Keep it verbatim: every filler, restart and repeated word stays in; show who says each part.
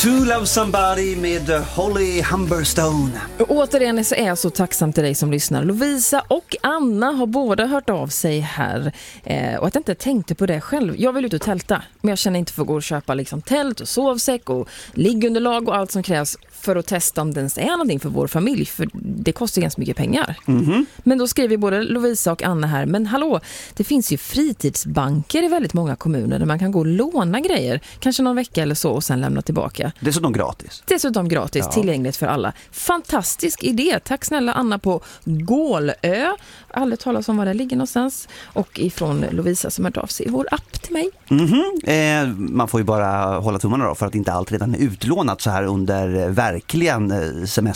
Speaker 1: To Love Somebody med Holly Humberstone.
Speaker 2: Och återigen så är jag så tacksam till dig som lyssnar. Lovisa och Anna har båda hört av sig här. Eh, och att jag inte tänkte på det själv. Jag vill ut och tälta, men jag känner inte för att gå och köpa liksom tält och sovsäck och liggunderlag och allt som krävs för att testa om det ens är någonting för vår familj. För det kostar ganska mycket pengar. Mm-hmm. Men då skriver både Lovisa och Anna här. Men hallå, det finns ju fritidsbanker i väldigt många kommuner där man kan gå och låna grejer. Kanske någon vecka eller så och sen lämna tillbaka.
Speaker 1: Dessutom gratis.
Speaker 2: Dessutom gratis, ja. Tillgängligt för alla. Fantastisk idé. Tack snälla Anna på Gålö. Alla talar om var det ligger någonstans. Och ifrån Lovisa som har av sig vår app till mig.
Speaker 1: Mm-hmm. Eh, man får ju bara hålla tummarna då för att inte allt redan är utlånat så här under verkligen semester.